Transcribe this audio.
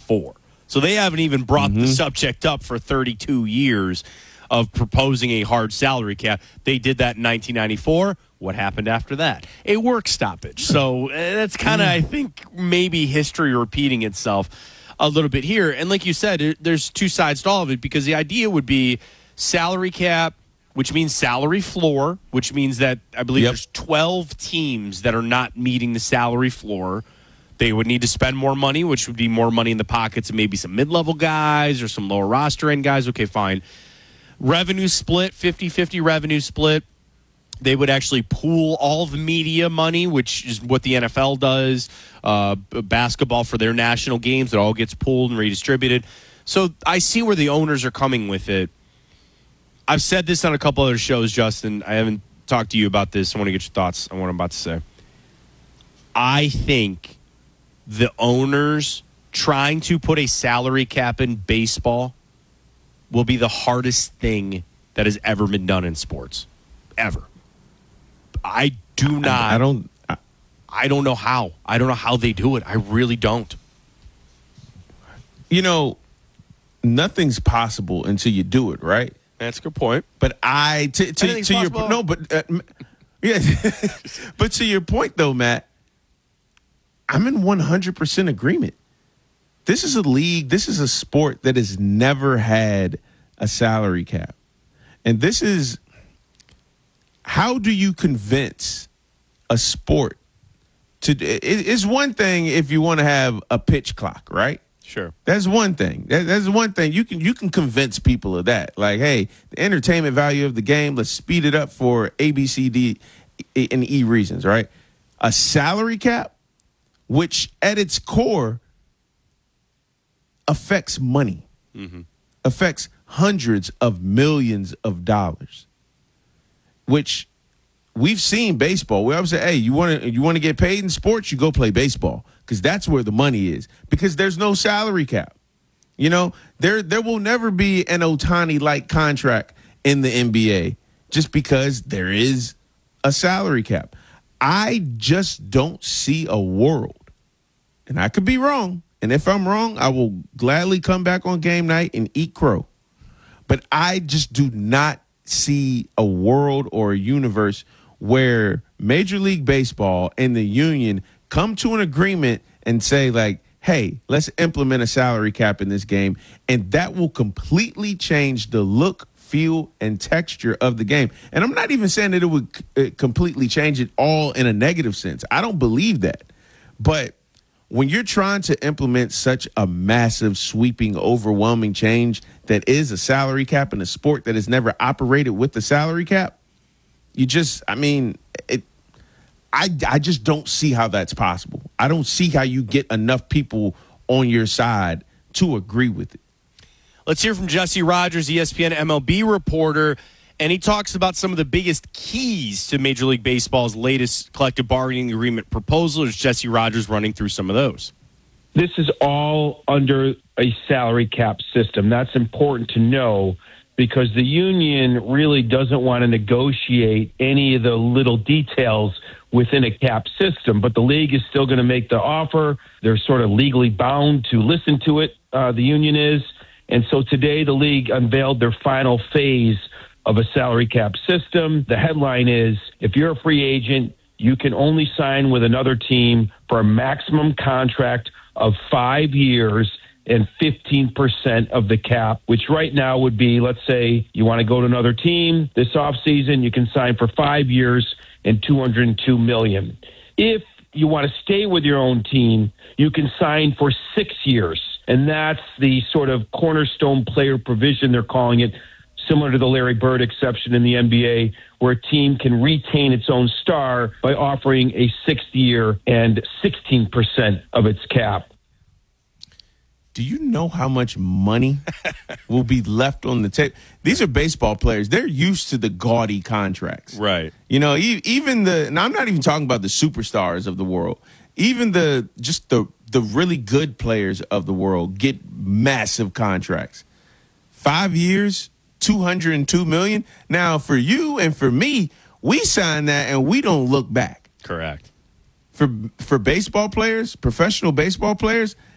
1994. So they haven't even brought the subject up for 32 years of proposing a hard salary cap. They did that in 1994. What happened after that? A work stoppage. So that's kind of, I think, maybe history repeating itself a little bit here. And like you said, there's two sides to all of it, because the idea would be salary cap, which means salary floor, which means that I believe there's 12 teams that are not meeting the salary floor. They would need to spend more money, which would be more money in the pockets of maybe some mid-level guys or some lower roster end guys. Okay, fine. Revenue split, 50-50 revenue split. They would actually pool all the media money, which is what the NFL does. Basketball for their national games, it all gets pooled and redistributed. So I see where the owners are coming with it. I've said this on a couple other shows, Justin. I haven't talked to you about this. I want to get your thoughts on what I'm about to say. I think the owners trying to put a salary cap in baseball will be the hardest thing that has ever been done in sports. Ever. I do not. I don't know how. I don't know how they do it. I really don't. You know, nothing's possible until you do it, right? That's a good point. But to your no, but yeah, but to your point though, Matt, I'm in 100% agreement. This is a league, this is a sport that has never had a salary cap. And this is, how do you convince a sport to, it's one thing if you want to have a pitch clock, right? Sure. That's one thing. That's one thing. You can convince people of that. Like, hey, the entertainment value of the game, let's speed it up for A, B, C, D, and E reasons, right? A salary cap, which at its core affects money, affects hundreds of millions of dollars, which we've seen baseball. We always say, hey, you want to get paid in sports, you go play baseball, because that's where the money is, because there's no salary cap. You know, there will never be an Ohtani-like contract in the NBA just because there is a salary cap. I just don't see a world, and I could be wrong, and if I'm wrong, I will gladly come back on game night and eat crow. But I just do not see a world or a universe where Major League Baseball and the union come to an agreement and say, like, hey, let's implement a salary cap in this game, and that will completely change the look, feel, and texture of the game. And I'm not even saying that it would completely change it all in a negative sense. I don't believe that. But when you're trying to implement such a massive, sweeping, overwhelming change that is a salary cap in a sport that has never operated with the salary cap, you just, I mean, I just don't see how that's possible. I don't see how you get enough people on your side to agree with it. Let's hear from Jesse Rogers, ESPN MLB reporter, and he talks about some of the biggest keys to Major League Baseball's latest collective bargaining agreement proposal. There's Jesse Rogers running through some of those. This is all under a salary cap system. That's important to know, because the union really doesn't want to negotiate any of the little details within a cap system, but the league is still going to make the offer. They're sort of legally bound to listen to it, the union is. And so today the league unveiled their final phase of a salary cap system. The headline is, if you're a free agent, you can only sign with another team for a maximum contract of 5 years and 15% of the cap, which right now would be, let's say you want to go to another team this offseason, you can sign for 5 years and $202 million. If you want to stay with your own team, you can sign for 6 years. And that's the sort of cornerstone player provision, they're calling it, similar to the Larry Bird exception in the NBA, where a team can retain its own star by offering a 6th year and 16% of its cap. Do you know how much money will be left on the table? These are baseball players. They're used to the gaudy contracts. Right. You know, even and I'm not even talking about the superstars of the world. Even the really good players of the world get massive contracts. 5 years, $202 million. Now, for you and for me, we sign that and we don't look back. Correct. For baseball players, professional baseball players,